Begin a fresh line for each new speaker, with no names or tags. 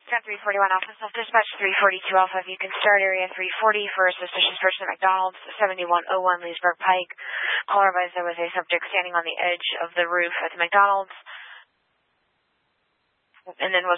Got 341 Alpha, self-dispatch 342 Alpha. If you can start area 340 for a suspicious person at McDonald's, 7101 Leesburg Pike. Caller advised there was a subject standing on the edge of the roof at the McDonald's, and then was